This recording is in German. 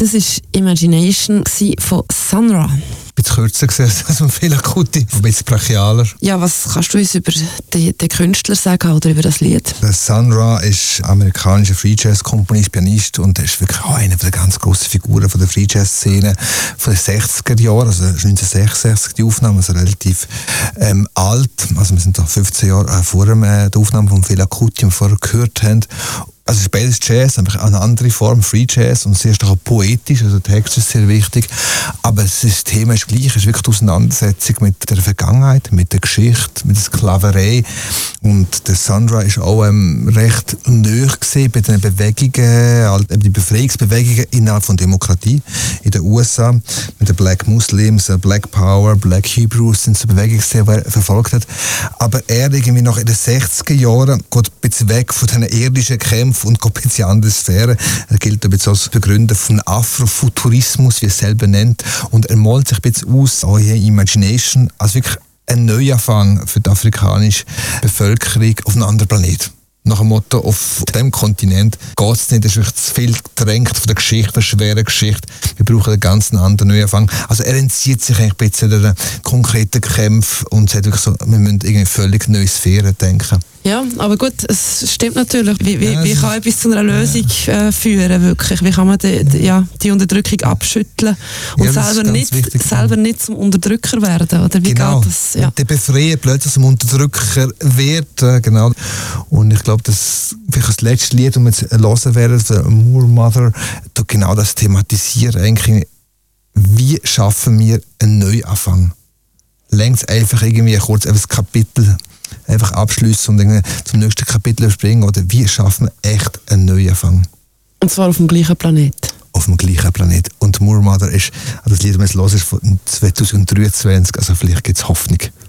Das war Imagination von Sun-Ra. Ein bisschen kürzer gesehen als ein Fela Kuti, ein bisschen brachialer. Ja, was kannst du uns über den Künstler sagen oder über das Lied? Der Sun-Ra ist amerikanischer Free-Jazz-Komponist, Pianist und er ist wirklich auch eine der ganz grossen Figuren von der Free-Jazz-Szene von den 60er Jahren, also 1966 die Aufnahme, also relativ alt. Also wir sind da 15 Jahre vor der Aufnahme von Fela Kuti, die wir vorher gehört haben. Also es ist beides Jazz, einfach eine andere Form, Free Jazz, und sehr stark auch poetisch, also der Text ist sehr wichtig, aber das Thema ist gleich, es ist wirklich die Auseinandersetzung mit der Vergangenheit, mit der Geschichte, mit der Sklaverei, und der Sun-Ra ist auch recht nahe gesehen bei den Bewegungen, die Befreiungsbewegungen innerhalb von Demokratie in den USA, mit den Black Muslims, Black Power, Black Hebrews sind so Bewegungen, die er verfolgt hat, aber er irgendwie noch in den 60er Jahren geht ein bisschen weg von diesen irdischen Kämpfen und geht in andere Sphären. Er gilt als Begründer von Afrofuturismus, wie er es selber nennt. Und er malt sich ein bisschen aus, auch hier Imagination, als wirklich ein Neuanfang für die afrikanische Bevölkerung auf einem anderen Planeten. Nach dem Motto, auf diesem Kontinent geht es nicht, es ist zu viel gedrängt von der Geschichte, der schweren Geschichte. Wir brauchen einen ganz anderen Neuanfang. Also er entzieht sich eigentlich ein bisschen den konkreten Kämpfen und sagt wirklich so, wir müssen irgendwie völlig neue Sphären denken. Ja, aber gut, es stimmt natürlich. Wie kann etwas zu einer Lösung führen, wirklich? Wie kann man die Unterdrückung abschütteln und selber nicht zum Unterdrücker werden? Oder wie genau. Geht das? Ja. Der Befreier plötzlich zum Unterdrücker wird. Genau. Und ich glaube, das letzte Lied, das wir jetzt hören werden, Moor Mother, genau das thematisiert eigentlich. Wie schaffen wir einen Neuanfang? Längst einfach irgendwie kurz ein Kapitel einfach abschliessen und dann zum nächsten Kapitel springen, oder wie schaffen wir echt einen Neuanfang? Und zwar auf dem gleichen Planet. Auf dem gleichen Planet. Und Moor Mother ist, das Lied, das wir jetzt hören, ist von 2023, also vielleicht gibt es Hoffnung.